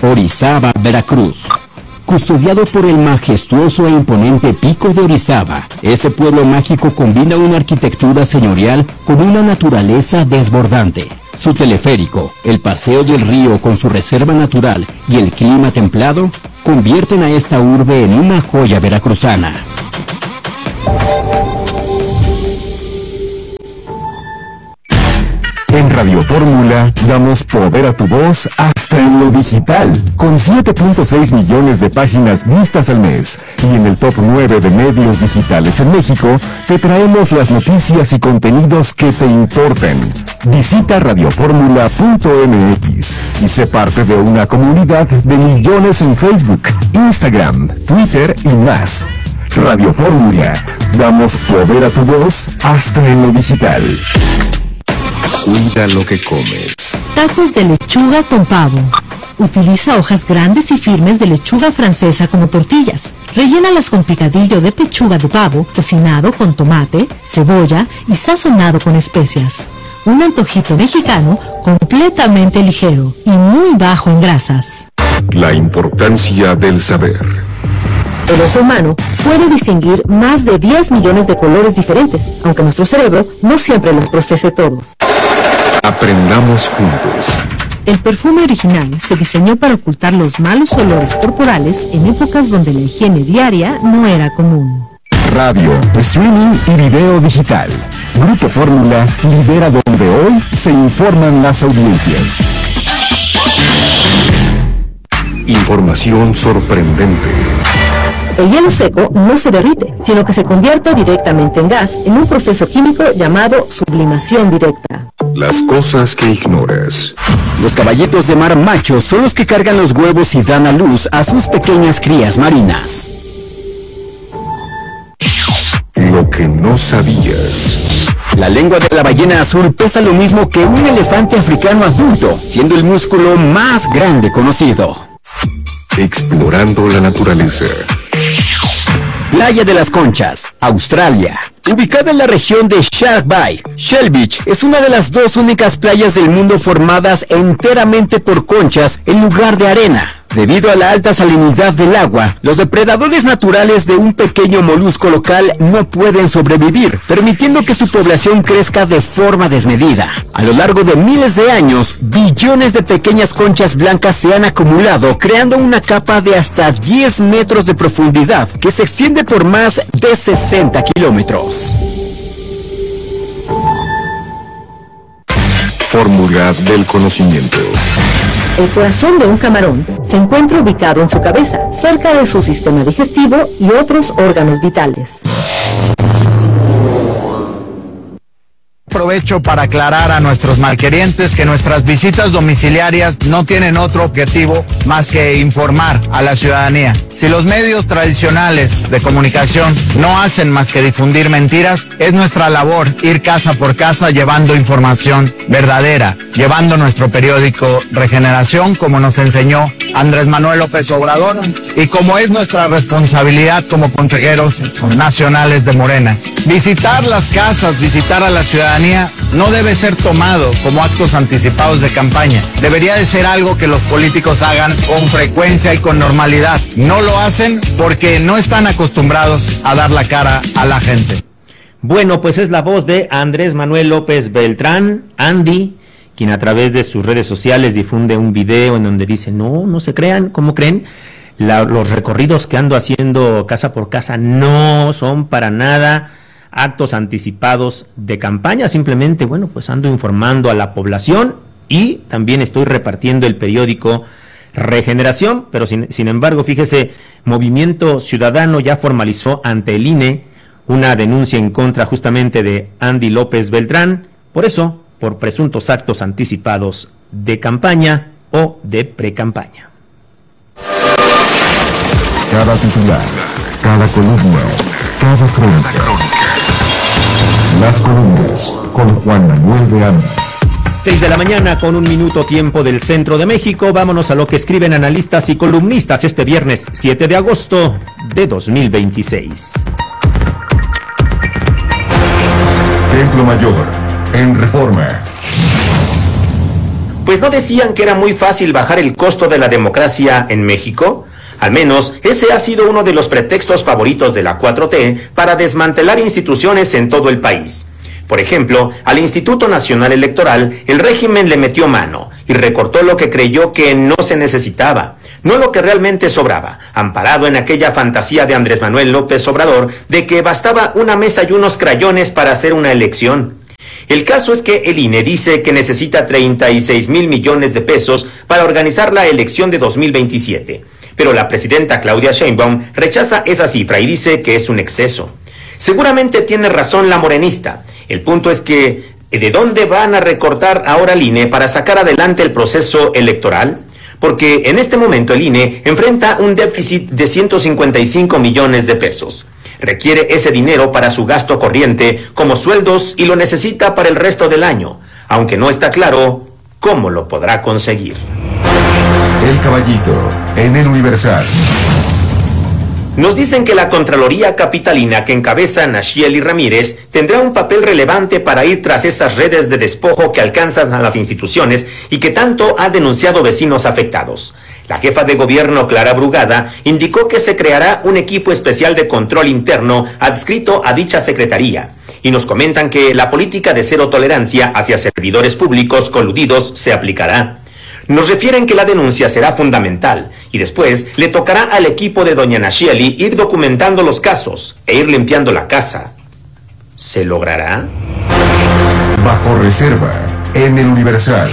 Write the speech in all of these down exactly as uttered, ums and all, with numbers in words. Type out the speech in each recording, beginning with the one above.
Orizaba, Veracruz. Custodiado por el majestuoso e imponente Pico de Orizaba, este pueblo mágico combina una arquitectura señorial con una naturaleza desbordante. Su teleférico, el paseo del río con su reserva natural y el clima templado convierten a esta urbe en una joya veracruzana. En Radio Fórmula damos poder a tu voz hasta en lo digital, con siete punto seis millones de páginas vistas al mes. Y en el top nueve de medios digitales en México, te traemos las noticias y contenidos que te importan. Visita radioformula punto m x y sé parte de una comunidad de millones en Facebook, Instagram, Twitter y más. Radio Fórmula, damos poder a tu voz hasta en lo digital. Cuida lo que comes. Tacos de lechuga con pavo. Utiliza hojas grandes y firmes de lechuga francesa como tortillas. Rellénalas con picadillo de pechuga de pavo, cocinado con tomate, cebolla y sazonado con especias. Un antojito mexicano completamente ligero y muy bajo en grasas. La importancia del saber. El ojo humano puede distinguir más de diez millones de colores diferentes, aunque nuestro cerebro no siempre los procese todos. Aprendamos juntos. El perfume original se diseñó para ocultar los malos olores corporales en épocas donde la higiene diaria no era común. Radio, streaming y video digital. Grupo Fórmula lidera donde hoy se informan las audiencias. Información sorprendente. El hielo seco no se derrite, sino que se convierte directamente en gas en un proceso químico llamado sublimación directa. Las cosas que ignoras. Los caballitos de mar machos son los que cargan los huevos y dan a luz a sus pequeñas crías marinas. Lo que no sabías. La lengua de la ballena azul pesa lo mismo que un elefante africano adulto, siendo el músculo más grande conocido. Explorando la naturaleza. Playa de las Conchas, Australia. Ubicada en la región de Shark Bay, Shell Beach es una de las dos únicas playas del mundo formadas enteramente por conchas en lugar de arena. Debido a la alta salinidad del agua, los depredadores naturales de un pequeño molusco local no pueden sobrevivir, permitiendo que su población crezca de forma desmedida. A lo largo de miles de años, billones de pequeñas conchas blancas se han acumulado, creando una capa de hasta diez metros de profundidad, que se extiende por más de sesenta kilómetros. Fórmula del conocimiento. El corazón de un camarón se encuentra ubicado en su cabeza, cerca de su sistema digestivo y otros órganos vitales. Aprovecho para aclarar a nuestros malquerientes que nuestras visitas domiciliarias no tienen otro objetivo más que informar a la ciudadanía. Si los medios tradicionales de comunicación no hacen más que difundir mentiras, es nuestra labor ir casa por casa llevando información verdadera, llevando nuestro periódico Regeneración, como nos enseñó Andrés Manuel López Obrador, y como es nuestra responsabilidad como consejeros nacionales de Morena. Visitar las casas, visitar a la ciudadanía no debe ser tomado como actos anticipados de campaña. Debería de ser algo que los políticos hagan con frecuencia y con normalidad. No lo hacen porque no están acostumbrados a dar la cara a la gente. Bueno, pues es la voz de Andrés Manuel López Beltrán, Andy, quien a través de sus redes sociales difunde un video en donde dice, no, no se crean, ¿cómo creen? La, los recorridos que ando haciendo casa por casa no son para nada actos anticipados de campaña, simplemente, bueno, pues ando informando a la población y también estoy repartiendo el periódico Regeneración, pero sin, sin embargo, fíjese, Movimiento Ciudadano ya formalizó ante el I N E una denuncia en contra justamente de Andy López Beltrán, por eso, por presuntos actos anticipados de campaña o de precampaña. Cada titular, cada columna, cada crónica. Las columnas con Juan Manuel de Anda. seis de la mañana con un minuto tiempo del centro de México. Vámonos a lo que escriben analistas y columnistas este viernes siete de agosto de dos mil veintiséis. Templo Mayor, en Reforma. Pues ¿no decían que era muy fácil bajar el costo de la democracia en México? Al menos ese ha sido uno de los pretextos favoritos de la cuatro T para desmantelar instituciones en todo el país. Por ejemplo, al Instituto Nacional Electoral, el régimen le metió mano y recortó lo que creyó que no se necesitaba, no lo que realmente sobraba, amparado en aquella fantasía de Andrés Manuel López Obrador de que bastaba una mesa y unos crayones para hacer una elección. El caso es que el I N E dice que necesita treinta y seis mil millones de pesos para organizar la elección de dos mil veintisiete, pero la presidenta Claudia Sheinbaum rechaza esa cifra y dice que es un exceso. Seguramente tiene razón la morenista. El punto es que, ¿de dónde van a recortar ahora el I N E para sacar adelante el proceso electoral? Porque en este momento el I N E enfrenta un déficit de ciento cincuenta y cinco millones de pesos. Requiere ese dinero para su gasto corriente como sueldos y lo necesita para el resto del año, aunque no está claro cómo lo podrá conseguir. El Caballito, en el Universal. Nos dicen que la Contraloría Capitalina que encabeza Nacheli Ramírez tendrá un papel relevante para ir tras esas redes de despojo que alcanzan a las instituciones y que tanto han denunciado vecinos afectados. La jefa de gobierno, Clara Brugada, indicó que se creará un equipo especial de control interno adscrito a dicha secretaría. Y nos comentan que la política de cero tolerancia hacia servidores públicos coludidos se aplicará. Nos refieren que la denuncia será fundamental y después le tocará al equipo de doña Nacheli ir documentando los casos e ir limpiando la casa. ¿Se logrará? Bajo reserva, en el Universal.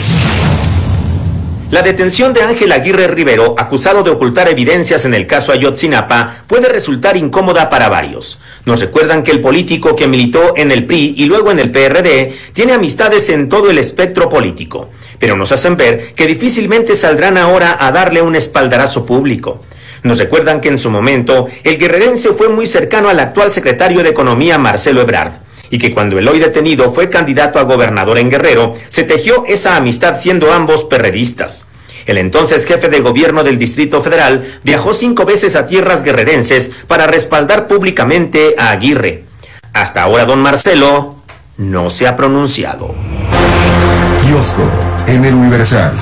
La detención de Ángel Aguirre Rivero, acusado de ocultar evidencias en el caso Ayotzinapa, puede resultar incómoda para varios. Nos recuerdan que el político que militó en el P R I y luego en el P R D tiene amistades en todo el espectro político, pero nos hacen ver que difícilmente saldrán ahora a darle un espaldarazo público. Nos recuerdan que en su momento el guerrerense fue muy cercano al actual secretario de Economía Marcelo Ebrard, y que cuando el hoy detenido fue candidato a gobernador en Guerrero, se tejió esa amistad siendo ambos perredistas. El entonces jefe de gobierno del Distrito Federal viajó cinco veces a tierras guerrerenses para respaldar públicamente a Aguirre. Hasta ahora don Marcelo no se ha pronunciado. Kiosco, en el Universal.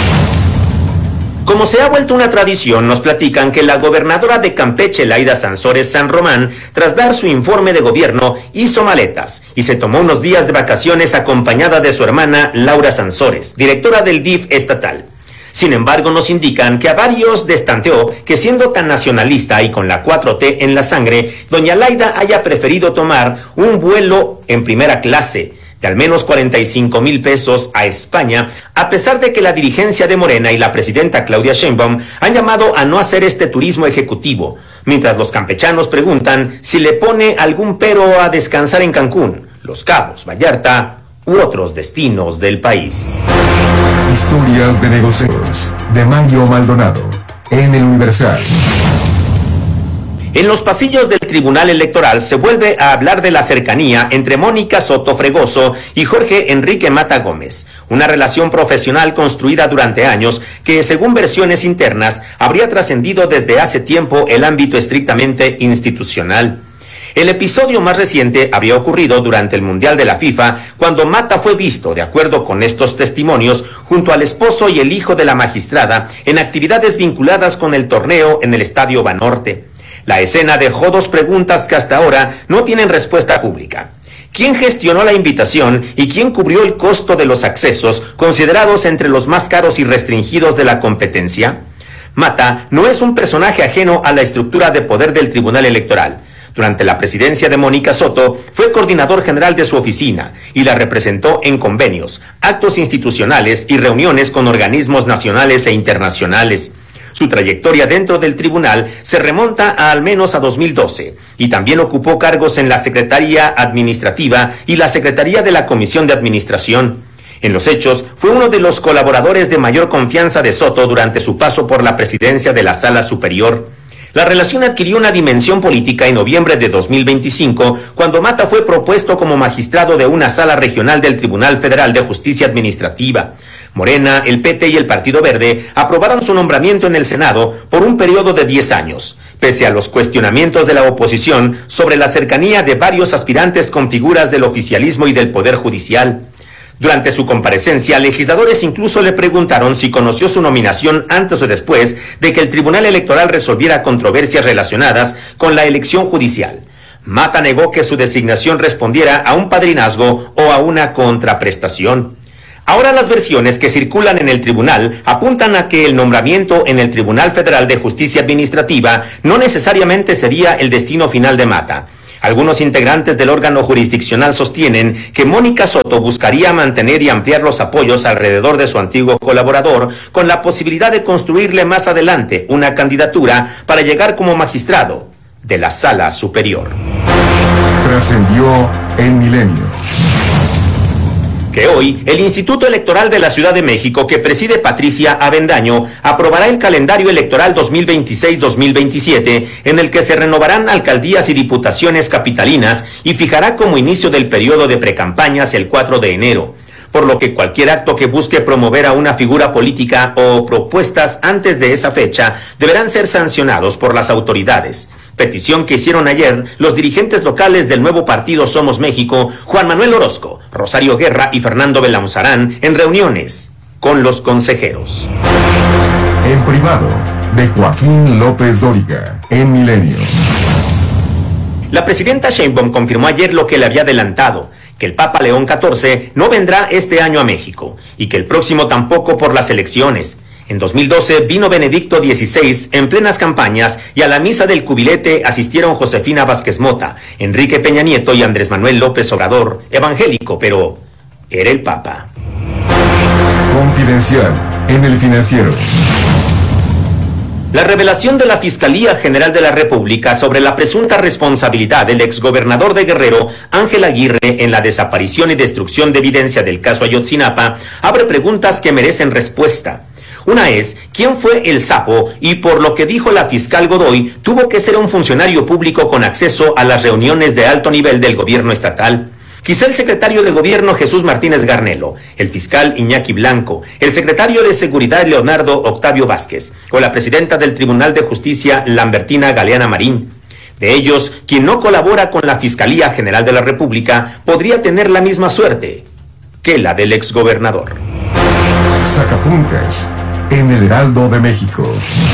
Como se ha vuelto una tradición, nos platican que la gobernadora de Campeche, Laida Sansores San Román, tras dar su informe de gobierno, hizo maletas y se tomó unos días de vacaciones acompañada de su hermana Laura Sansores, directora del D I F estatal. Sin embargo, nos indican que a varios destanteó que siendo tan nacionalista y con la cuatro T en la sangre, doña Laida haya preferido tomar un vuelo en primera clase de al menos cuarenta y cinco mil pesos a España, a pesar de que la dirigencia de Morena y la presidenta Claudia Sheinbaum han llamado a no hacer este turismo ejecutivo, mientras los campechanos preguntan si le pone algún pero a descansar en Cancún, Los Cabos, Vallarta u otros destinos del país. Historias de negocios, de Mario Maldonado, en el Universal. En los pasillos del Tribunal Electoral se vuelve a hablar de la cercanía entre Mónica Soto Fregoso y Jorge Enrique Mata Gómez, una relación profesional construida durante años que, según versiones internas, habría trascendido desde hace tiempo el ámbito estrictamente institucional. El episodio más reciente habría ocurrido durante el Mundial de la FIFA, cuando Mata fue visto, de acuerdo con estos testimonios, junto al esposo y el hijo de la magistrada, en actividades vinculadas con el torneo en el Estadio Banorte. La escena dejó dos preguntas que hasta ahora no tienen respuesta pública. ¿Quién gestionó la invitación y quién cubrió el costo de los accesos, considerados entre los más caros y restringidos de la competencia? Mata no es un personaje ajeno a la estructura de poder del Tribunal Electoral. Durante la presidencia de Mónica Soto, fue coordinador general de su oficina y la representó en convenios, actos institucionales y reuniones con organismos nacionales e internacionales. Su trayectoria dentro del tribunal se remonta a al menos a dos mil doce y también ocupó cargos en la Secretaría Administrativa y la Secretaría de la Comisión de Administración. En los hechos, fue uno de los colaboradores de mayor confianza de Soto durante su paso por la presidencia de la Sala Superior. La relación adquirió una dimensión política en noviembre de dos mil veinticinco, cuando Mata fue propuesto como magistrado de una sala regional del Tribunal Federal de Justicia Administrativa. Morena, el P T y el Partido Verde aprobaron su nombramiento en el Senado por un periodo de diez años, pese a los cuestionamientos de la oposición sobre la cercanía de varios aspirantes con figuras del oficialismo y del Poder Judicial. Durante su comparecencia, legisladores incluso le preguntaron si conoció su nominación antes o después de que el Tribunal Electoral resolviera controversias relacionadas con la elección judicial. Mata negó que su designación respondiera a un padrinazgo o a una contraprestación. Ahora las versiones que circulan en el tribunal apuntan a que el nombramiento en el Tribunal Federal de Justicia Administrativa no necesariamente sería el destino final de Mata. Algunos integrantes del órgano jurisdiccional sostienen que Mónica Soto buscaría mantener y ampliar los apoyos alrededor de su antiguo colaborador, con la posibilidad de construirle más adelante una candidatura para llegar como magistrado de la Sala Superior. Trascendió en Milenio. Que hoy el Instituto Electoral de la Ciudad de México, que preside Patricia Avendaño, aprobará el calendario electoral dos mil veintiséis dos mil veintisiete, en el que se renovarán alcaldías y diputaciones capitalinas y fijará como inicio del periodo de precampañas el cuatro de enero. Por lo que cualquier acto que busque promover a una figura política o propuestas antes de esa fecha deberán ser sancionados por las autoridades. Petición que hicieron ayer los dirigentes locales del nuevo partido Somos México, Juan Manuel Orozco, Rosario Guerra y Fernando Belauzarán, en reuniones con los consejeros. En privado, de Joaquín López Dóriga, en Milenio. La presidenta Sheinbaum confirmó ayer lo que le había adelantado, que el Papa León catorce no vendrá este año a México y que el próximo tampoco por las elecciones. En dos mil doce vino Benedicto dieciséis en plenas campañas y a la misa del cubilete asistieron Josefina Vázquez Mota, Enrique Peña Nieto y Andrés Manuel López Obrador, evangélico, pero era el Papa. Confidencial en El Financiero. La revelación de la Fiscalía General de la República sobre la presunta responsabilidad del exgobernador de Guerrero, Ángel Aguirre, en la desaparición y destrucción de evidencia del caso Ayotzinapa, abre preguntas que merecen respuesta. Una es, ¿quién fue el sapo? Y por lo que dijo la fiscal Godoy, tuvo que ser un funcionario público con acceso a las reuniones de alto nivel del gobierno estatal. Quizá el secretario de Gobierno Jesús Martínez Garnelo, el fiscal Iñaki Blanco, el secretario de Seguridad Leonardo Octavio Vázquez, o la presidenta del Tribunal de Justicia Lambertina Galeana Marín. De ellos, quien no colabora con la Fiscalía General de la República podría tener la misma suerte que la del exgobernador. Sacapuntas en el Heraldo de México.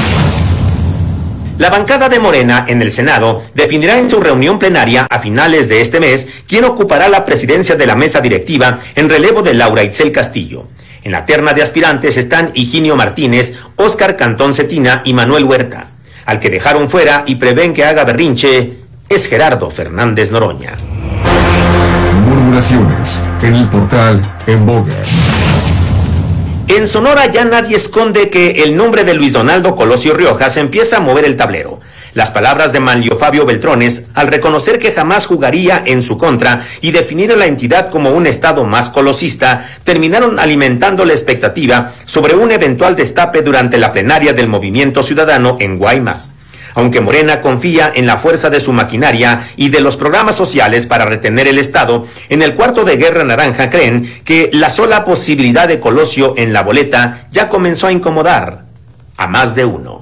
La bancada de Morena en el Senado definirá en su reunión plenaria a finales de este mes quién ocupará la presidencia de la mesa directiva en relevo de Laura Itzel Castillo. En la terna de aspirantes están Higinio Martínez, Óscar Cantón Cetina y Manuel Huerta. Al que dejaron fuera y prevén que haga berrinche es Gerardo Fernández Noroña. Murmuraciones en el portal En Boga. En Sonora ya nadie esconde que el nombre de Luis Donaldo Colosio Riojas empieza a mover el tablero. Las palabras de Manlio Fabio Beltrones, al reconocer que jamás jugaría en su contra y definir a la entidad como un estado más colosista, terminaron alimentando la expectativa sobre un eventual destape durante la plenaria del Movimiento Ciudadano en Guaymas. Aunque Morena confía en la fuerza de su maquinaria y de los programas sociales para retener el Estado, en el cuarto de Guerra Naranja creen que la sola posibilidad de Colosio en la boleta ya comenzó a incomodar a más de uno.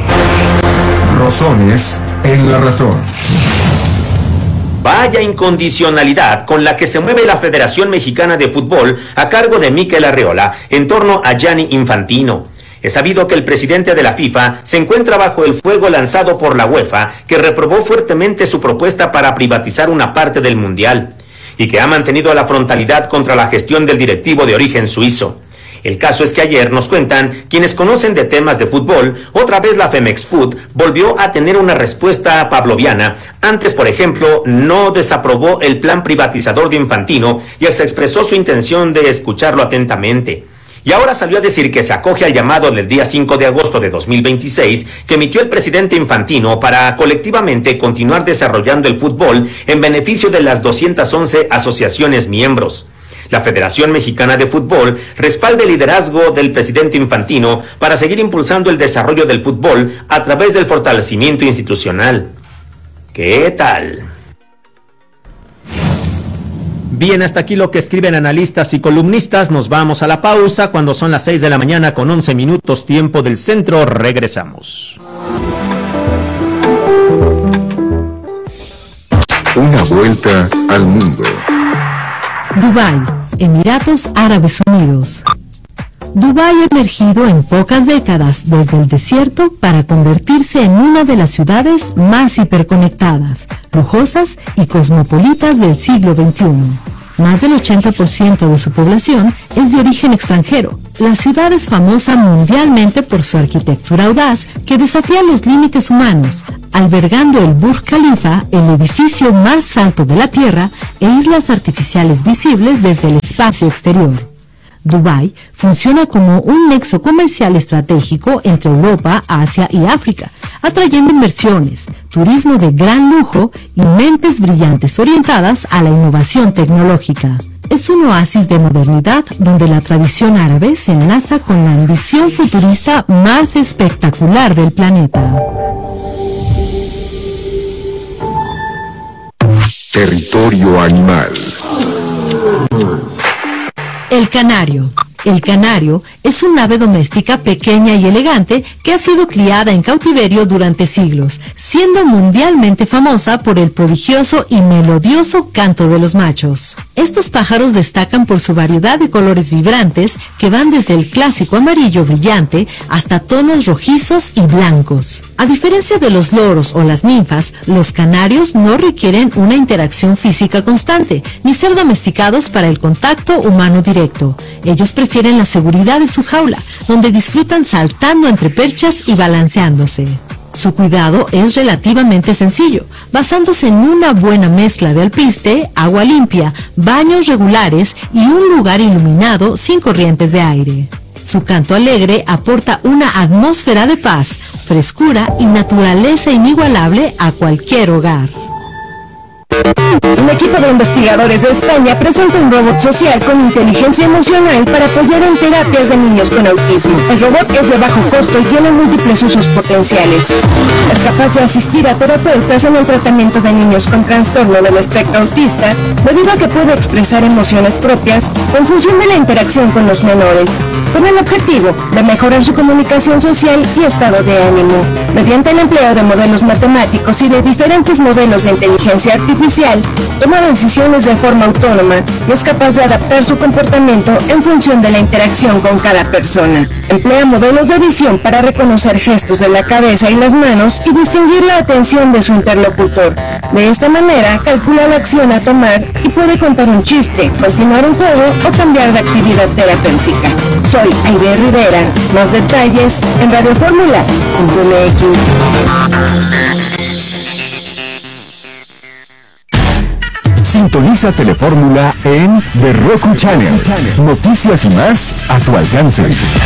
Rosones en la razón. Vaya incondicionalidad con la que se mueve la Federación Mexicana de Fútbol a cargo de Mikel Arreola en torno a Gianni Infantino. Es sabido que el presidente de la FIFA se encuentra bajo el fuego lanzado por la UEFA, que reprobó fuertemente su propuesta para privatizar una parte del Mundial, y que ha mantenido la frontalidad contra la gestión del directivo de origen suizo. El caso es que ayer, nos cuentan quienes conocen de temas de fútbol, otra vez la Femexfoot volvió a tener una respuesta pavloviana. Antes, por ejemplo, no desaprobó el plan privatizador de Infantino y se expresó su intención de escucharlo atentamente. Y ahora salió a decir que se acoge al llamado del día cinco de agosto de dos mil veintiséis que emitió el presidente Infantino para colectivamente continuar desarrollando el fútbol en beneficio de las doscientas once asociaciones miembros. La Federación Mexicana de Fútbol respalda el liderazgo del presidente Infantino para seguir impulsando el desarrollo del fútbol a través del fortalecimiento institucional. ¿Qué tal? Bien, hasta aquí lo que escriben analistas y columnistas. Nos vamos a la pausa cuando son las seis de la mañana con once minutos tiempo del centro. Regresamos. Una vuelta al mundo. Dubái, Emiratos Árabes Unidos. Dubái ha emergido en pocas décadas desde el desierto para convertirse en una de las ciudades más hiperconectadas, lujosas y cosmopolitas del siglo veintiuno. Más del ochenta por ciento de su población es de origen extranjero. La ciudad es famosa mundialmente por su arquitectura audaz que desafía los límites humanos, albergando el Burj Khalifa, el edificio más alto de la Tierra, e islas artificiales visibles desde el espacio exterior. Dubái funciona como un nexo comercial estratégico entre Europa, Asia y África, atrayendo inversiones, turismo de gran lujo y mentes brillantes orientadas a la innovación tecnológica. Es un oasis de modernidad donde la tradición árabe se enlaza con la ambición futurista más espectacular del planeta. Territorio animal. El canario. El canario es un ave doméstica pequeña y elegante que ha sido criada en cautiverio durante siglos, siendo mundialmente famosa por el prodigioso y melodioso canto de los machos. Estos pájaros destacan por su variedad de colores vibrantes que van desde el clásico amarillo brillante hasta tonos rojizos y blancos. A diferencia de los loros o las ninfas, los canarios no requieren una interacción física constante, ni ser domesticados para el contacto humano directo. Ellos prefieren la seguridad de su jaula, donde disfrutan saltando entre perchas y balanceándose. Su cuidado es relativamente sencillo, basándose en una buena mezcla de alpiste, agua limpia, baños regulares y un lugar iluminado sin corrientes de aire. Su canto alegre aporta una atmósfera de paz, frescura y naturaleza inigualable a cualquier hogar. Un equipo de investigadores de España presenta un robot social con inteligencia emocional para apoyar en terapias de niños con autismo. El robot es de bajo costo y tiene múltiples usos potenciales. Es capaz de asistir a terapeutas en el tratamiento de niños con trastorno del espectro autista, debido a que puede expresar emociones propias en función de la interacción con los menores, con el objetivo de mejorar su comunicación social y estado de ánimo. Mediante el empleo de modelos matemáticos y de diferentes modelos de inteligencia artificial, toma decisiones de forma autónoma y es capaz de adaptar su comportamiento en función de la interacción con cada persona. Emplea modelos de visión para reconocer gestos de la cabeza y las manos y distinguir la atención de su interlocutor. De esta manera, calcula la acción a tomar y puede contar un chiste, continuar un juego o cambiar de actividad terapéutica. Soy Aide Rivera. Más detalles en radio fórmula punto m x. Sintoniza Telefórmula en The Roku Channel. Noticias y más a tu alcance.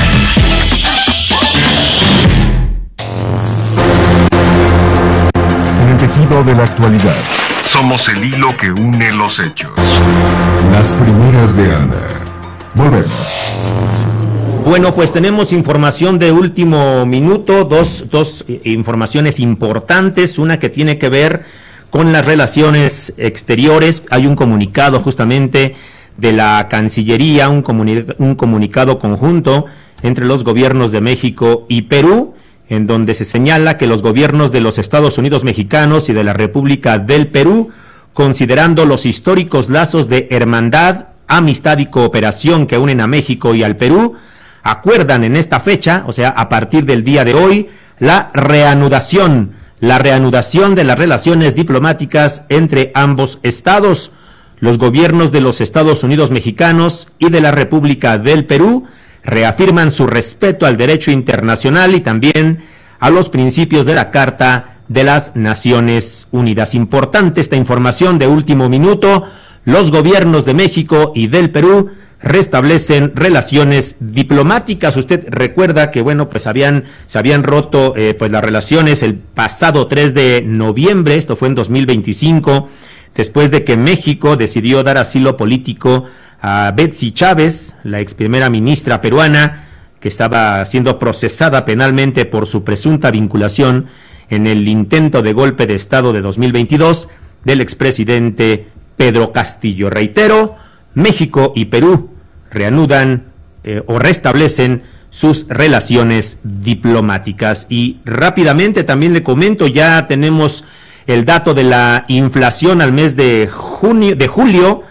En el tejido de la actualidad. Somos el hilo que une los hechos. Las primeras de Ana. Volvemos. Bueno, pues tenemos información de último minuto, dos, dos eh, informaciones importantes, una que tiene que ver con las relaciones exteriores. Hay un comunicado justamente de la Cancillería, un, comuni- un comunicado conjunto entre los gobiernos de México y Perú, en donde se señala que los gobiernos de los Estados Unidos mexicanos y de la República del Perú, considerando los históricos lazos de hermandad, amistad y cooperación que unen a México y al Perú, acuerdan en esta fecha, o sea, a partir del día de hoy, la reanudación, la reanudación de las relaciones diplomáticas entre ambos estados. Los gobiernos de los Estados Unidos mexicanos y de la República del Perú reafirman su respeto al derecho internacional y también a los principios de la Carta de las Naciones Unidas. Importante esta información de último minuto. Los gobiernos de México y del Perú restablecen relaciones diplomáticas. Usted recuerda que, bueno, pues habían, se habían roto eh, pues las relaciones el pasado tres de noviembre, esto fue en dos mil veinticinco, después de que México decidió dar asilo político a Betsy Chávez, la ex primera ministra peruana, que estaba siendo procesada penalmente por su presunta vinculación en el intento de golpe de Estado de dos mil veintidós del expresidente Pedro Castillo. Reitero, México y Perú reanudan eh, o restablecen sus relaciones diplomáticas. Y rápidamente también le comento, ya tenemos el dato de la inflación al mes de junio, de julio.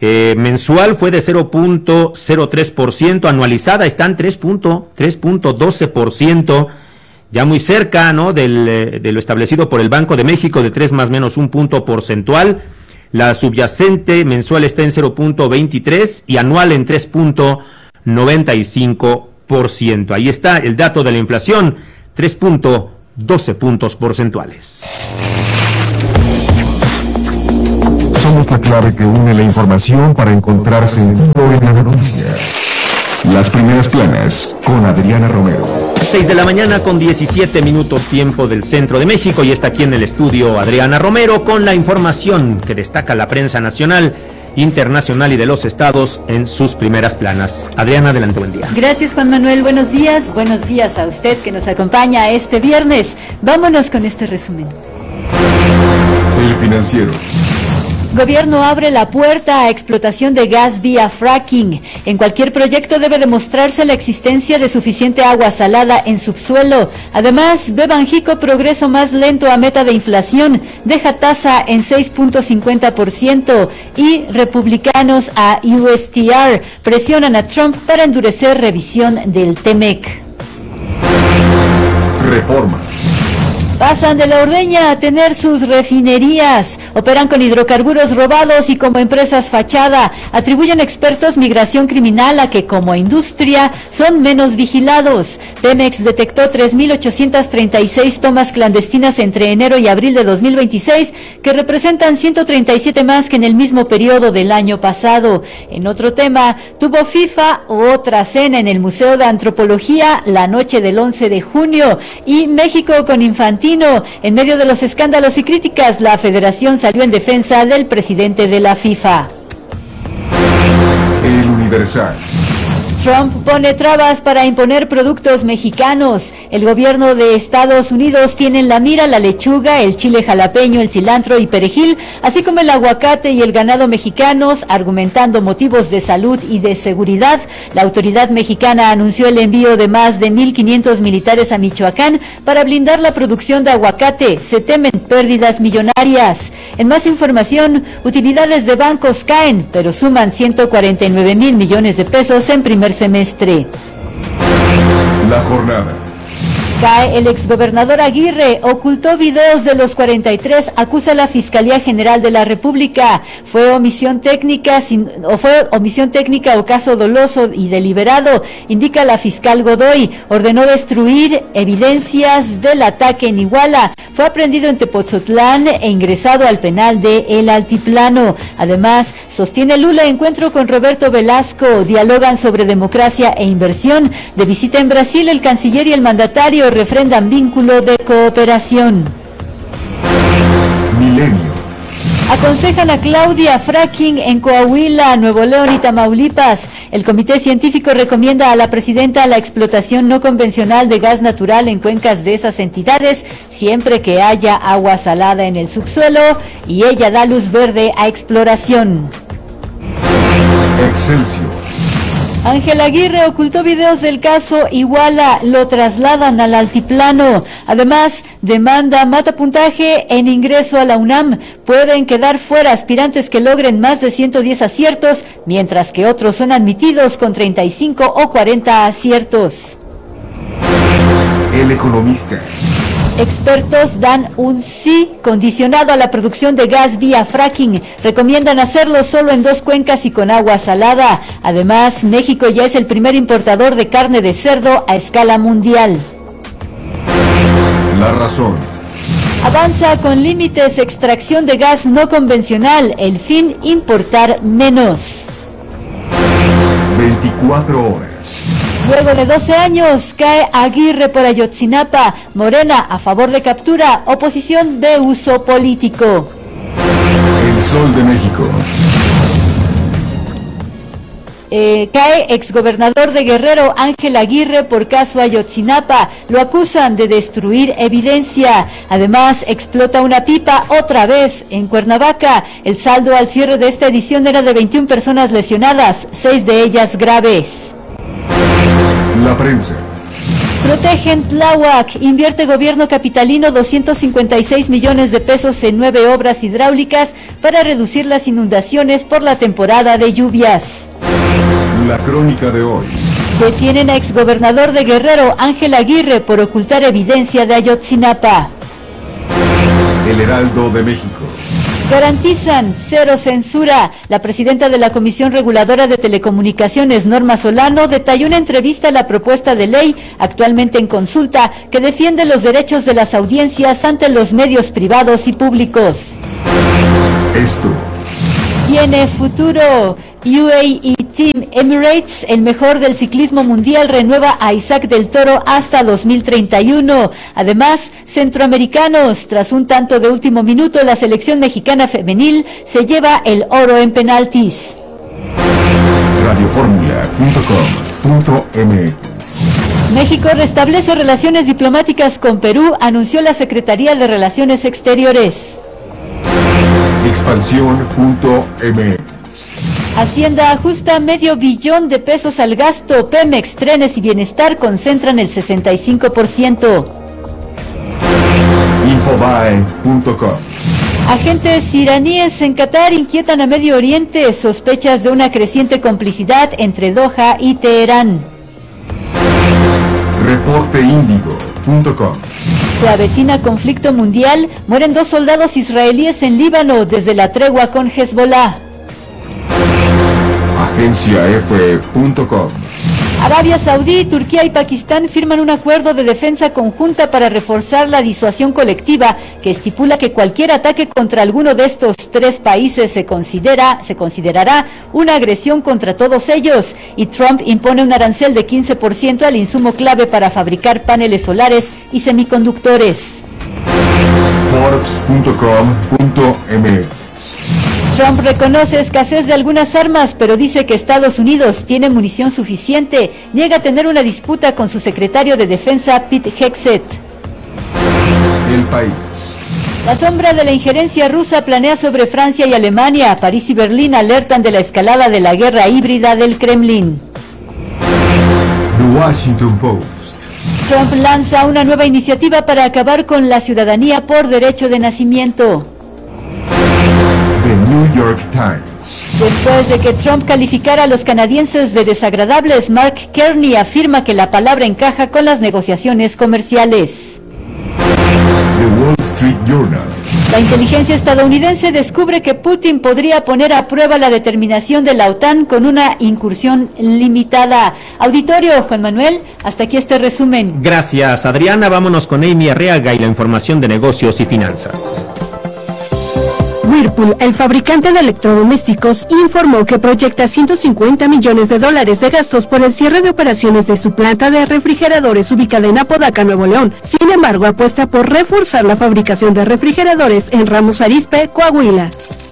Eh, mensual fue de cero punto cero tres por ciento, anualizada están tres punto doce por ciento, ya muy cerca, ¿no?, del, de lo establecido por el Banco de México, de tres más menos un punto porcentual. La subyacente mensual está en cero punto veintitrés y anual en tres punto noventa y cinco por ciento. Ahí está el dato de la inflación, tres punto doce puntos porcentuales. Somos la clave que une la información para encontrar sentido en la noticia. Las primeras planas con Adriana Romero. seis de la mañana con diecisiete minutos tiempo del centro de México, y está aquí en el estudio Adriana Romero con la información que destaca la prensa nacional, internacional y de los estados en sus primeras planas. Adriana, adelante, buen día. Gracias, Juan Manuel, buenos días, buenos días a usted que nos acompaña este viernes. Vámonos con este resumen. El Financiero. Gobierno abre la puerta a explotación de gas vía fracking. En cualquier proyecto debe demostrarse la existencia de suficiente agua salada en subsuelo. Además, ve Banjico progreso más lento a meta de inflación, deja tasa en seis punto cincuenta por ciento, y republicanos a U S T R presionan a Trump para endurecer revisión del T-MEC. Reforma. Pasan de la ordeña a tener sus refinerías, operan con hidrocarburos robados y como empresas fachada. Atribuyen expertos migración criminal a que como industria son menos vigilados. Pemex detectó tres mil ochocientas treinta y seis tomas clandestinas entre enero y abril de dos mil veintiséis, que representan ciento treinta y siete más que en el mismo periodo del año pasado. En otro tema, tuvo FIFA otra cena en el Museo de Antropología la noche del once de junio, y México con Infantino. En medio de los escándalos y críticas, la federación salió en defensa del presidente de la FIFA. El Universal. Trump pone trabas para imponer productos mexicanos. El gobierno de Estados Unidos tiene en la mira la lechuga, el chile jalapeño, el cilantro y perejil, así como el aguacate y el ganado mexicanos, argumentando motivos de salud y de seguridad. La autoridad mexicana anunció el envío de más de mil quinientos militares a Michoacán para blindar la producción de aguacate. Se temen pérdidas millonarias. En más información, utilidades de bancos caen, pero suman ciento cuarenta y nueve mil millones de pesos en primer semestre. La jornada. Cae el exgobernador Aguirre, ocultó videos de los cuarenta y tres, acusa a la Fiscalía General de la República. Fue omisión técnica sin, o fue omisión técnica o caso doloso y deliberado, indica la fiscal Godoy. Ordenó destruir evidencias del ataque en Iguala. Fue aprendido en Tepoztlán e ingresado al penal de El Altiplano. Además, sostiene Lula encuentro con Roberto Velasco, dialogan sobre democracia e inversión. De visita en Brasil, el canciller y el mandatario refrendan vínculo de cooperación. Milenio. Aconsejan a Claudia fracking en Coahuila, Nuevo León y Tamaulipas. El comité científico recomienda a la presidenta la explotación no convencional de gas natural en cuencas de esas entidades, siempre que haya agua salada en el subsuelo, y ella da luz verde a exploración. Excelsior. Ángel Aguirre ocultó videos del caso Iguala, lo trasladan al altiplano. Además, demanda mata puntaje en ingreso a la UNAM. Pueden quedar fuera aspirantes que logren más de ciento diez aciertos, mientras que otros son admitidos con treinta y cinco o cuarenta aciertos. El Economista. Expertos dan un sí condicionado a la producción de gas vía fracking. Recomiendan hacerlo solo en dos cuencas y con agua salada. Además, México ya es el primer importador de carne de cerdo a escala mundial. La Razón. Avanza con límites extracción de gas no convencional. El fin, importar menos. veinticuatro horas. Luego de doce años, cae Aguirre por Ayotzinapa. Morena a favor de captura, oposición de uso político. El Sol de México. Eh, cae exgobernador de Guerrero Ángel Aguirre por caso Ayotzinapa. Lo acusan de destruir evidencia. Además, explota una pipa otra vez en Cuernavaca. El saldo al cierre de esta edición era de veintiuna personas lesionadas, seis de ellas graves. La prensa. Protegen Tláhuac. Invierte gobierno capitalino doscientos cincuenta y seis millones de pesos en nueve obras hidráulicas para reducir las inundaciones por la temporada de lluvias. La crónica de hoy. Detienen a exgobernador de Guerrero, Ángel Aguirre, por ocultar evidencia de Ayotzinapa. El Heraldo de México. Garantizan cero censura. La presidenta de la Comisión Reguladora de Telecomunicaciones, Norma Solano, detalló en entrevista la propuesta de ley actualmente en consulta que defiende los derechos de las audiencias ante los medios privados y públicos. Esto. Tiene futuro. U A E Team Emirates, el mejor del ciclismo mundial, renueva a Isaac del Toro hasta dos mil treinta y uno. Además, centroamericanos, tras un tanto de último minuto, la selección mexicana femenil se lleva el oro en penaltis. radioformula punto com punto m x. México restablece relaciones diplomáticas con Perú, anunció la Secretaría de Relaciones Exteriores. Expansión punto m x. Hacienda ajusta medio billón de pesos al gasto. Pemex, Trenes y Bienestar concentran el sesenta y cinco por ciento. Infobae punto com. Agentes iraníes en Qatar inquietan a Medio Oriente. Sospechas de una creciente complicidad entre Doha y Teherán. Reporte índigo punto com. Se avecina conflicto mundial. Mueren dos soldados israelíes en Líbano desde la tregua con Hezbollah. Agencia F punto com. Arabia Saudí, Turquía y Pakistán firman un acuerdo de defensa conjunta para reforzar la disuasión colectiva que estipula que cualquier ataque contra alguno de estos tres países se considera, se considerará una agresión contra todos ellos. Y Trump impone un arancel de quince por ciento al insumo clave para fabricar paneles solares y semiconductores. Forbes punto com punto m x. Trump reconoce escasez de algunas armas, pero dice que Estados Unidos tiene munición suficiente. Niega tener una disputa con su secretario de Defensa, Pete Hegseth. El País. La sombra de la injerencia rusa planea sobre Francia y Alemania. París y Berlín alertan de la escalada de la guerra híbrida del Kremlin. The Washington Post. Trump lanza una nueva iniciativa para acabar con la ciudadanía por derecho de nacimiento. The New York Times. Después de que Trump calificara a los canadienses de desagradables, Mark Kearney afirma que la palabra encaja con las negociaciones comerciales. The Wall Street Journal. La inteligencia estadounidense descubre que Putin podría poner a prueba la determinación de la OTAN con una incursión limitada. Auditorio, Juan Manuel, hasta aquí este resumen. Gracias, Adriana. Vámonos con Amy Arriaga y la información de negocios y finanzas. Whirlpool, el fabricante de electrodomésticos, informó que proyecta ciento cincuenta millones de dólares de gastos por el cierre de operaciones de su planta de refrigeradores ubicada en Apodaca, Nuevo León. Sin embargo, apuesta por reforzar la fabricación de refrigeradores en Ramos Arizpe, Coahuila.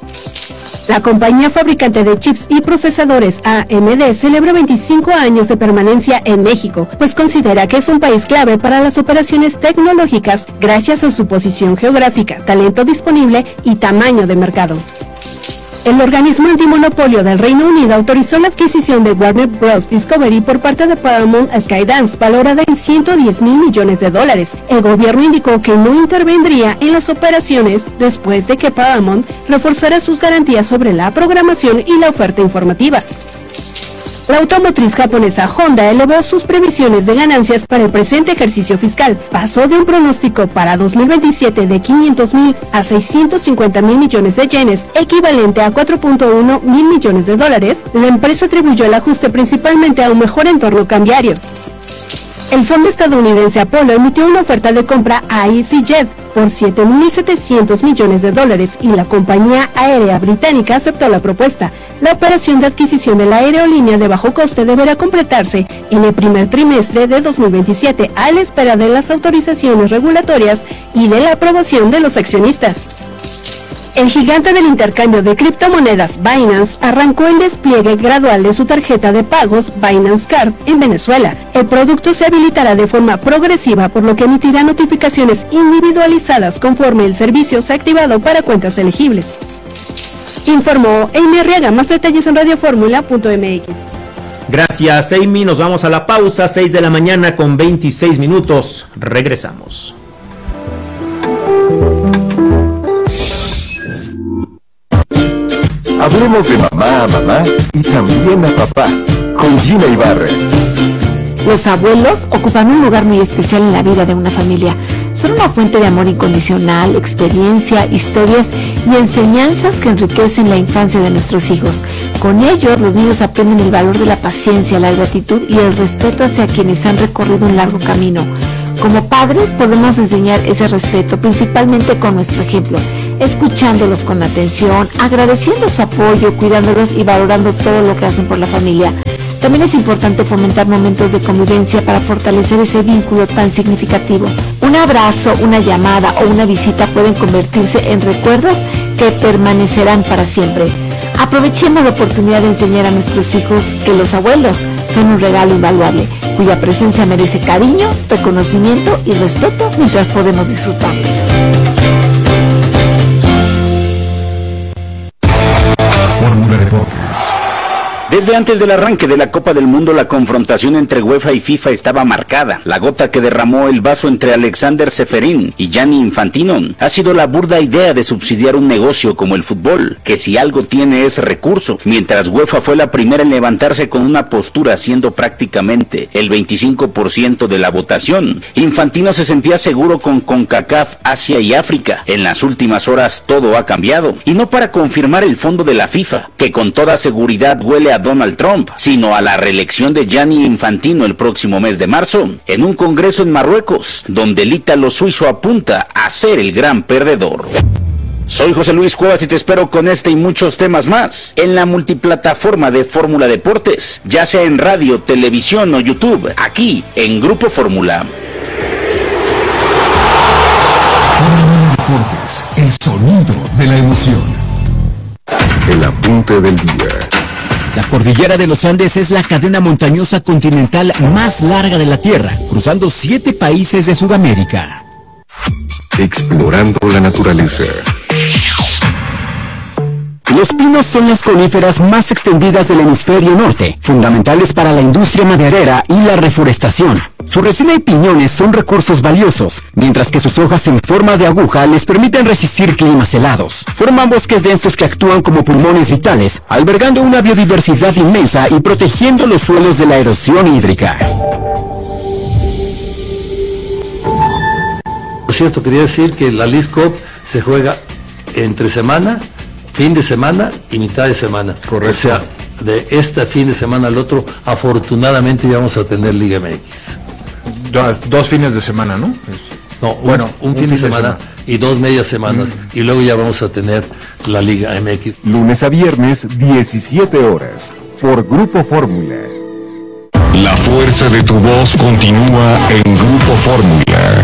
La compañía fabricante de chips y procesadores A M D celebra veinticinco años de permanencia en México, pues considera que es un país clave para las operaciones tecnológicas gracias a su posición geográfica, talento disponible y tamaño de mercado. El organismo antimonopolio del Reino Unido autorizó la adquisición de Warner Bros. Discovery por parte de Paramount Skydance, valorada en ciento diez mil millones de dólares. El gobierno indicó que no intervendría en las operaciones después de que Paramount reforzara sus garantías sobre la programación y la oferta informativa. La automotriz japonesa Honda elevó sus previsiones de ganancias para el presente ejercicio fiscal. Pasó de un pronóstico para dos mil veintisiete de quinientos mil a seiscientos cincuenta mil millones de yenes, equivalente a cuatro punto uno mil millones de dólares. La empresa atribuyó el ajuste principalmente a un mejor entorno cambiario. El fondo estadounidense Apollo emitió una oferta de compra a EasyJet por siete mil setecientos millones de dólares y la compañía aérea británica aceptó la propuesta. La operación de adquisición de la aerolínea de bajo coste deberá completarse en el primer trimestre de dos mil veintisiete a la espera de las autorizaciones regulatorias y de la aprobación de los accionistas. El gigante del intercambio de criptomonedas Binance arrancó el despliegue gradual de su tarjeta de pagos Binance Card en Venezuela. El producto se habilitará de forma progresiva, por lo que emitirá notificaciones individualizadas conforme el servicio sea activado para cuentas elegibles. Informó Amy Arriaga. Más detalles en radioformula punto m x. Gracias, Amy. Nos vamos a la pausa, seis de la mañana con veintiséis minutos. Regresamos. Hablemos de mamá a mamá y también a papá, con Gina Ibarra. Los abuelos ocupan un lugar muy especial en la vida de una familia. Son una fuente de amor incondicional, experiencia, historias y enseñanzas que enriquecen la infancia de nuestros hijos. Con ellos, los niños aprenden el valor de la paciencia, la gratitud y el respeto hacia quienes han recorrido un largo camino. Como padres podemos enseñar ese respeto principalmente con nuestro ejemplo, escuchándolos con atención, agradeciendo su apoyo, cuidándolos y valorando todo lo que hacen por la familia. También es importante fomentar momentos de convivencia para fortalecer ese vínculo tan significativo. Un abrazo, una llamada o una visita pueden convertirse en recuerdos que permanecerán para siempre. Aprovechemos la oportunidad de enseñar a nuestros hijos que los abuelos son un regalo invaluable, cuya presencia merece cariño, reconocimiento y respeto mientras podemos disfrutarlo. Fórmula Deportes. Desde antes del arranque de la Copa del Mundo, la confrontación entre UEFA y FIFA estaba marcada. La gota que derramó el vaso entre Alexander Ceferín y Gianni Infantino ha sido la burda idea de subsidiar un negocio como el fútbol, que si algo tiene es recurso, mientras UEFA fue la primera en levantarse con una postura siendo prácticamente el veinticinco por ciento de la votación. Infantino se sentía seguro con CONCACAF, Asia y África. En las últimas horas todo ha cambiado, y no para confirmar el fondo de la FIFA, que con toda seguridad huele a Donald Trump, sino a la reelección de Gianni Infantino el próximo mes de marzo, en un congreso en Marruecos, donde el ítalo suizo apunta a ser el gran perdedor. Soy José Luis Cuevas y te espero con este y muchos temas más en la multiplataforma de Fórmula Deportes, ya sea en radio, televisión o YouTube, aquí en Grupo Fórmula. Fórmula Deportes, el sonido de la emoción. El apunte del día. La cordillera de los Andes es la cadena montañosa continental más larga de la Tierra, cruzando siete países de Sudamérica. Explorando la naturaleza. Los pinos son las coníferas más extendidas del hemisferio norte, fundamentales para la industria maderera y la reforestación. Su resina y piñones son recursos valiosos, mientras que sus hojas en forma de aguja les permiten resistir climas helados. Forman bosques densos que actúan como pulmones vitales, albergando una biodiversidad inmensa y protegiendo los suelos de la erosión hídrica. Por cierto, quería decir que la Leagues Cup se juega entre semana, fin de semana y mitad de semana. Correcto. O sea, de este fin de semana al otro, afortunadamente ya vamos a tener Liga M X. Dos, dos fines de semana, ¿no? Es... No, un, bueno, un, un fin, fin de, de semana, semana y dos medias semanas, mm. y luego ya vamos a tener la Liga M X. Lunes a viernes, diecisiete horas, por Grupo Fórmula. La fuerza de tu voz continúa en Grupo Fórmula.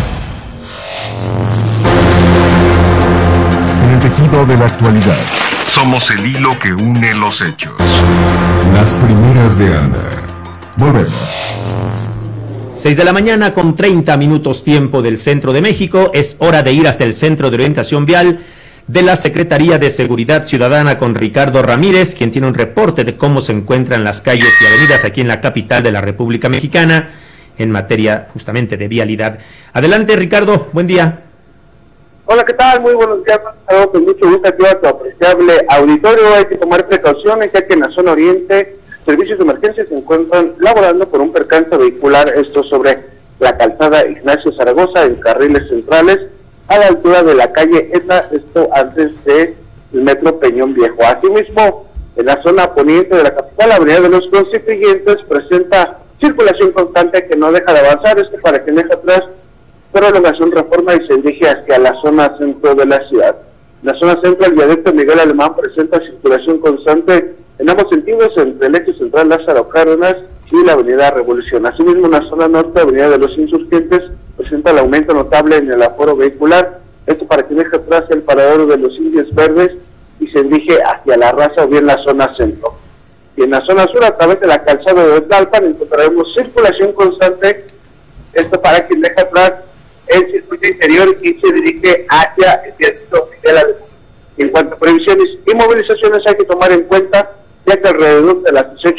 En el tejido de la actualidad. Somos el hilo que une los hechos. Las primeras de Ana. Volvemos. seis de la mañana con treinta minutos tiempo del centro de México. Es hora de ir hasta el Centro de Orientación Vial de la Secretaría de Seguridad Ciudadana con Ricardo Ramírez, quien tiene un reporte de cómo se encuentran las calles y avenidas aquí en la capital de la República Mexicana en materia justamente de vialidad. Adelante, Ricardo, buen día. Hola, ¿qué tal? Muy buenos días. Saludos con mucho gusto aquí a tu apreciable auditorio. Hay que tomar precauciones, ya que en la zona oriente servicios de emergencia se encuentran laborando por un percance vehicular, esto sobre la calzada Ignacio Zaragoza en carriles centrales a la altura de la calle Eta, esto antes del metro Peñón Viejo. Asimismo, en la zona poniente de la capital, la avenida de los Constituyentes presenta circulación constante que no deja de avanzar, esto para quien deja atrás prolongación Reforma y se dirige hacia la zona centro de la ciudad. En la zona centro, el viaducto Miguel Alemán presenta circulación constante en ambos sentidos entre el eje central Lázaro Cárdenas y la avenida Revolución. Asimismo, en la zona norte, avenida de los Insurgentes, presenta el aumento notable en el aforo vehicular, esto para que deje atrás el paradero de los Indios Verdes y se dirige hacia la Raza o bien la zona centro. Y en la zona sur, a través de la calzada de Tlalpan, encontraremos circulación constante, esto para quien deja atrás el circuito interior y se dirige hacia el viaducto Miguel Alemán. En cuanto a previsiones y movilizaciones, hay que tomar en cuenta ya que alrededor de las dieciocho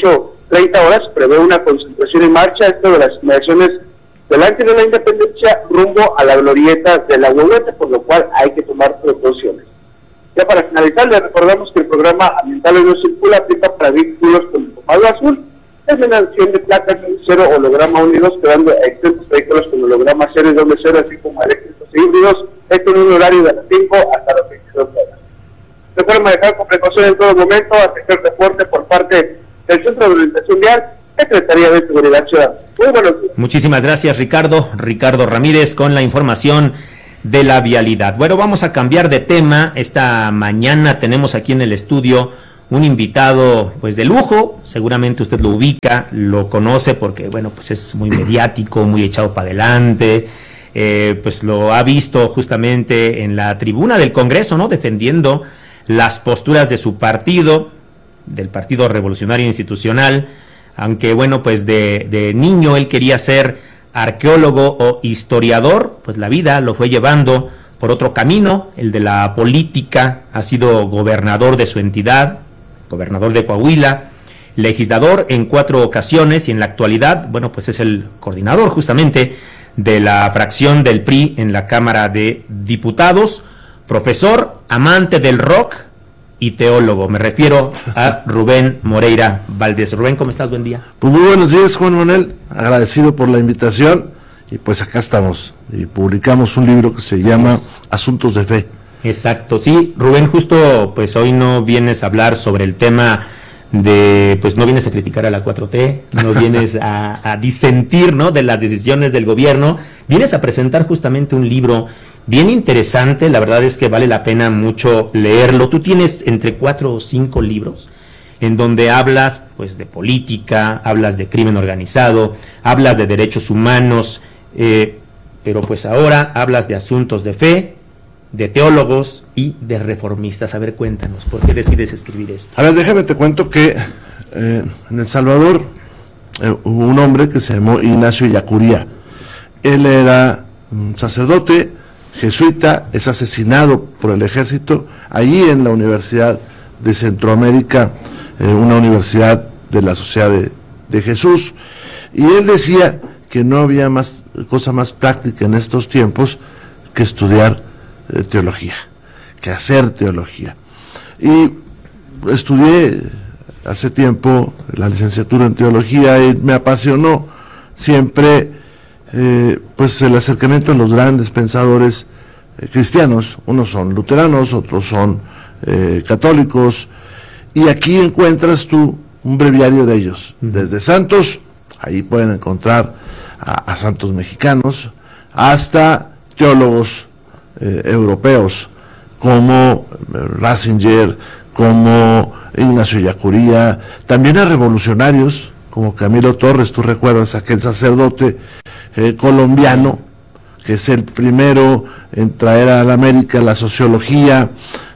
treinta horas prevé una concentración en marcha, esto de las inmediaciones del Ángel de la Independencia rumbo a la glorieta de la Huehuete, por lo cual hay que tomar precauciones. Ya para finalizar, les recordamos que el programa Ambientales No Circula aplica para vehículos con pomado azul, terminación de placas cero holograma unidos, quedando exentos vehículos con holograma cero y doble cero, así como eléctricos e híbridos, esto en un horario de las cinco hasta las veintidós horas. Recuerden manejar con precaución en todo momento, atender reporte por parte del Centro de Orientación Vial, Secretaría de Seguridad Ciudadana. Muy buenos días. Muchísimas gracias, Ricardo. Ricardo Ramírez con la información de la vialidad. Bueno, vamos a cambiar de tema. Esta mañana tenemos aquí en el estudio un invitado pues de lujo, seguramente usted lo ubica, lo conoce porque bueno, pues es muy mediático, muy echado para adelante, eh, pues lo ha visto justamente en la tribuna del Congreso, ¿no? Defendiendo las posturas de su partido, del Partido Revolucionario Institucional, aunque bueno, pues de, de niño él quería ser arqueólogo o historiador, pues la vida lo fue llevando por otro camino, el de la política. Ha sido gobernador de su entidad, gobernador de Coahuila, legislador en cuatro ocasiones y en la actualidad, bueno, pues es el coordinador justamente de la fracción del P R I en la Cámara de Diputados, profesor, amante del rock y teólogo. Me refiero a Rubén Moreira Valdés. Rubén, ¿cómo estás? Buen día. Pues muy buenos días, Juan Manuel. Agradecido por la invitación y pues acá estamos y publicamos un libro que se llama Asuntos de Fe. Exacto, sí, Rubén, justo pues hoy no vienes a hablar sobre el tema de, pues no vienes a criticar a la cuatro T, no vienes a, a disentir, ¿no?, de las decisiones del gobierno, vienes a presentar justamente un libro bien interesante. La verdad es que vale la pena mucho leerlo. Tú tienes entre cuatro o cinco libros en donde hablas pues de política, hablas de crimen organizado, hablas de derechos humanos, eh, pero pues ahora hablas de asuntos de fe, de teólogos y de reformistas. A ver, cuéntanos, ¿por qué decides escribir esto? A ver, déjame te cuento que eh, en El Salvador eh, hubo un hombre que se llamó Ignacio Yacuría. Él era un sacerdote jesuita, es asesinado por el ejército allí en la Universidad de Centroamérica, eh, una universidad de la Sociedad de, de Jesús, y él decía que no había más cosa más práctica en estos tiempos que estudiar eh, teología, que hacer teología. Y estudié hace tiempo la licenciatura en teología y me apasionó siempre Eh, pues el acercamiento a los grandes pensadores eh, cristianos. Unos son luteranos, otros son eh, católicos, y aquí encuentras tú un breviario de ellos, uh-huh. Desde santos, ahí pueden encontrar a, a santos mexicanos, hasta teólogos eh, europeos, como eh, Ratzinger, como Ignacio Yacuría, también a revolucionarios, como Camilo Torres. Tú recuerdas aquel sacerdote Eh, colombiano, que es el primero en traer a la América la sociología,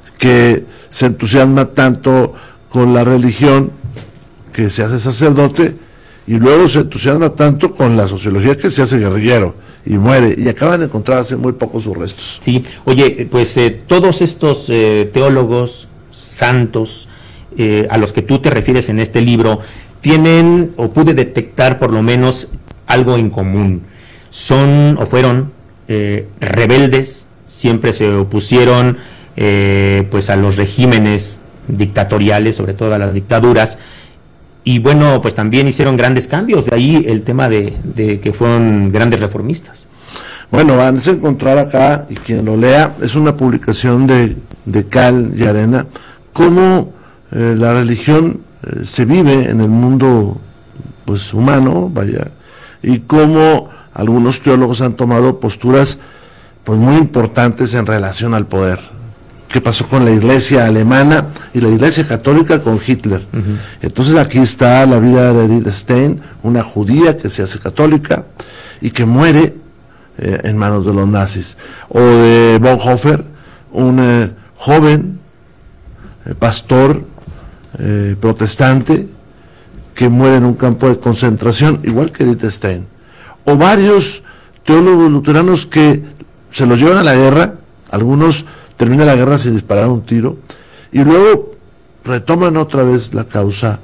que se entusiasma tanto con la religión que se hace sacerdote, y luego se entusiasma tanto con la sociología que se hace guerrillero, y muere, y acaban de encontrar hace muy poco sus restos. Sí, oye, pues eh, todos estos eh, teólogos santos eh, a los que tú te refieres en este libro, tienen, o pude detectar por lo menos, algo en común. Son o fueron eh, rebeldes, siempre se opusieron eh, pues a los regímenes dictatoriales, sobre todo a las dictaduras, y bueno, pues también hicieron grandes cambios. De ahí el tema de, de que fueron grandes reformistas. Bueno, van a encontrar acá, y quien lo lea, es una publicación de, de Cal y Arena, cómo eh, la religión eh, se vive en el mundo pues humano, vaya, y cómo algunos teólogos han tomado posturas pues muy importantes en relación al poder. ¿Qué pasó con la iglesia alemana y la iglesia católica con Hitler? Uh-huh. Entonces aquí está la vida de Edith Stein, una judía que se hace católica y que muere eh, en manos de los nazis. O de Bonhoeffer, un eh, joven eh, pastor eh, protestante que muere en un campo de concentración, igual que Edith Stein. O varios teólogos luteranos que se los llevan a la guerra, algunos terminan la guerra sin disparar un tiro, y luego retoman otra vez la causa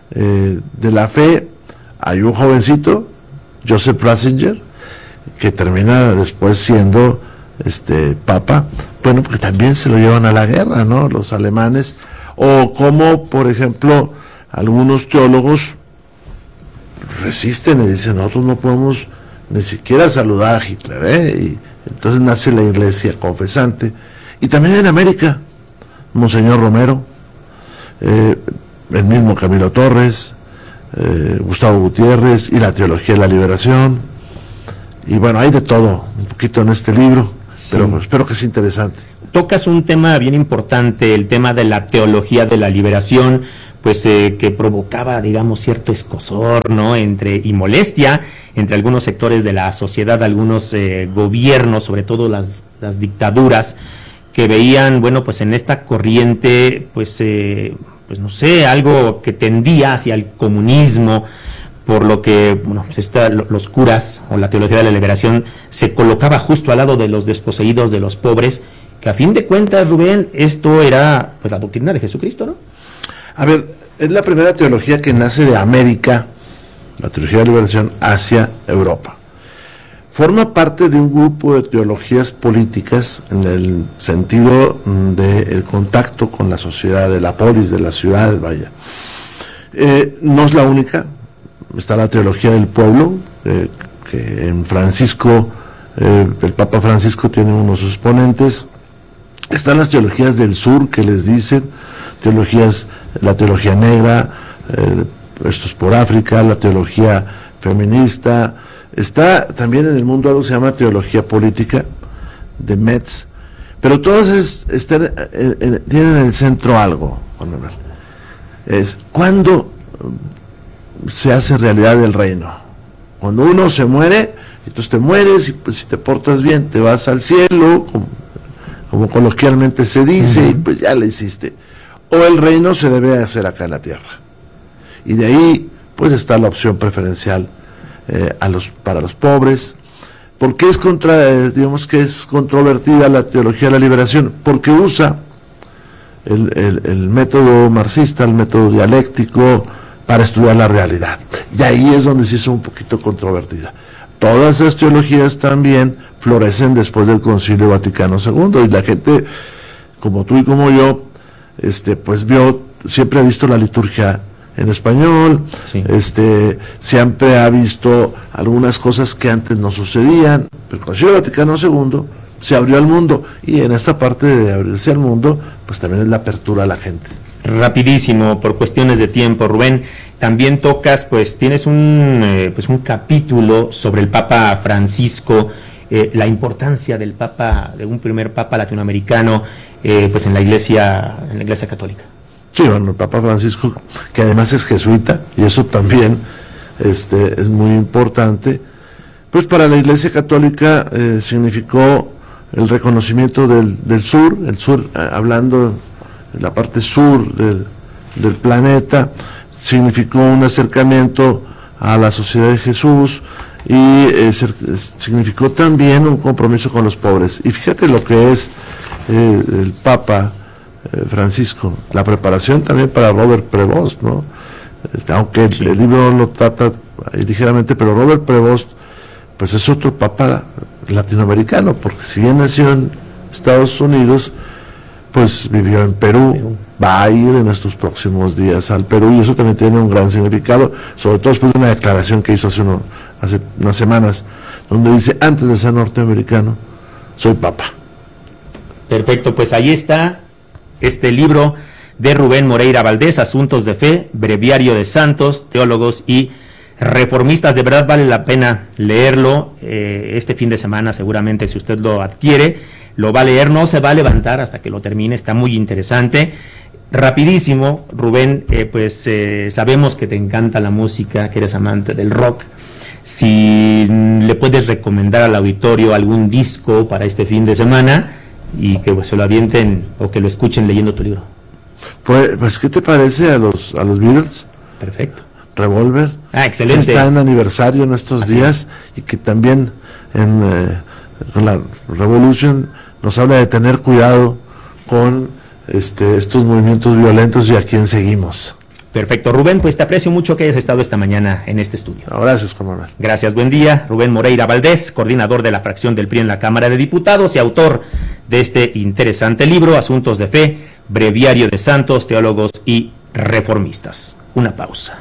eh, de la fe, hay un jovencito, Joseph Ratzinger, que termina después siendo este papa, bueno, porque también se lo llevan a la guerra, ¿no? Los alemanes, o como, por ejemplo, algunos teólogos resisten y dicen, nosotros no podemos ni siquiera saludar a Hitler, ¿eh? Y entonces nace la iglesia confesante. Y también en América, Monseñor Romero, eh, el mismo Camilo Torres, eh, Gustavo Gutiérrez y la teología de la liberación. Y bueno, hay de todo, un poquito en este libro, sí. Pero espero que sea interesante. Tocas un tema bien importante, el tema de la teología de la liberación, pues eh, que provocaba, digamos, cierto escozor, ¿no? Entre, y molestia entre algunos sectores de la sociedad, algunos eh, gobiernos, sobre todo las, las dictaduras, que veían, bueno, pues en esta corriente, pues, eh, pues no sé, algo que tendía hacia el comunismo, por lo que, bueno, pues esta, los curas o la teología de la liberación se colocaba justo al lado de los desposeídos, de los pobres, que a fin de cuentas, Rubén, esto era pues la doctrina de Jesucristo, ¿no? A ver, es la primera teología que nace de América, la teología de la liberación, hacia Europa. Forma parte de un grupo de teologías políticas en el sentido del contacto con la sociedad, de la polis, de las ciudades, vaya. Eh, no es la única, está la teología del pueblo, eh, que en Francisco, eh, el Papa Francisco tiene uno de sus exponentes. Están las teologías del sur, que les dicen, teologías, la teología negra, eh, esto es por África, la teología feminista. Está también en el mundo algo que se llama teología política, de Metz, pero todas es, están, en, en, tienen en el centro algo, Juan Manuel. Es cuando se hace realidad el reino. Cuando uno se muere, entonces te mueres y pues si te portas bien te vas al cielo, como, como coloquialmente se dice, uh-huh. Y pues ya le hiciste. O el reino se debe hacer acá en la tierra. Y de ahí pues está la opción preferencial eh, a los, para los pobres. ¿Por qué es contra, eh, digamos que es controvertida la teología de la liberación? Porque usa el, el, el método marxista, el método dialéctico, para estudiar la realidad. Y ahí es donde se hizo un poquito controvertida. Todas esas teologías también florecen después del Concilio Vaticano segundo, y la gente, como tú y como yo, este, pues vio, siempre ha visto la liturgia en español, sí. este, siempre ha visto algunas cosas que antes no sucedían, pero el Concilio Vaticano segundo se abrió al mundo, y en esta parte de abrirse al mundo, pues también es la apertura a la gente. Rapidísimo, por cuestiones de tiempo, Rubén, también tocas, pues tienes un, eh, pues un capítulo sobre el Papa Francisco, eh, la importancia del Papa, de un primer Papa latinoamericano, eh, pues en la Iglesia, en la Iglesia Católica. Sí, bueno, el Papa Francisco, que además es jesuita, y eso también este, es muy importante, pues para la Iglesia Católica eh, significó el reconocimiento del, del sur, el sur, eh, hablando en la parte sur del, del planeta, significó un acercamiento a la sociedad de Jesús, y eh, significó también un compromiso con los pobres. Y fíjate lo que es eh, el Papa eh, Francisco, la preparación también para Robert Prevost, ¿no? Este, aunque el, el libro lo trata ligeramente, pero Robert Prevost pues es otro papa latinoamericano, porque si bien nació en Estados Unidos, pues vivió en Perú, Perú, va a ir en estos próximos días al Perú, y eso también tiene un gran significado, sobre todo después de una declaración que hizo hace, uno, hace unas semanas, donde dice, antes de ser norteamericano, soy papa. Perfecto, pues ahí está este libro de Rubén Moreira Valdés, Asuntos de Fe, Breviario de Santos, Teólogos y Reformistas. De verdad vale la pena leerlo, eh, este fin de semana seguramente, si usted lo adquiere, lo va a leer, no se va a levantar hasta que lo termine, está muy interesante. Rapidísimo, Rubén, eh, pues eh, sabemos que te encanta la música, que eres amante del rock. Si le puedes recomendar al auditorio algún disco para este fin de semana y que pues, se lo avienten o que lo escuchen leyendo tu libro. Pues, pues ¿qué te parece a los a los Beatles? Perfecto. Revolver. Ah, excelente. Que está en aniversario en estos Así días es. Y que también en eh, con la Revolution nos habla de tener cuidado con este estos movimientos violentos y a quién seguimos. Perfecto, Rubén, pues te aprecio mucho que hayas estado esta mañana en este estudio. No, gracias, Juan Manuel. Gracias, buen día. Rubén Moreira Valdés, coordinador de la fracción del P R I en la Cámara de Diputados y autor de este interesante libro, Asuntos de Fe, Breviario de Santos, Teólogos y Reformistas. Una pausa.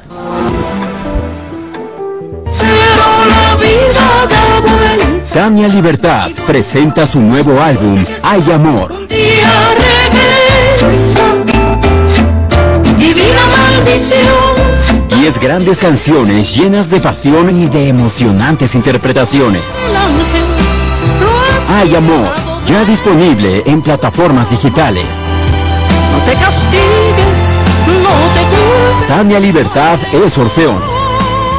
Tania Libertad presenta su nuevo álbum, Hay Amor. Divina maldición. Diez grandes canciones llenas de pasión y de emocionantes interpretaciones. Hay Amor, ya disponible en plataformas digitales. No te castigues, no te culpes. Tania Libertad es Orfeón.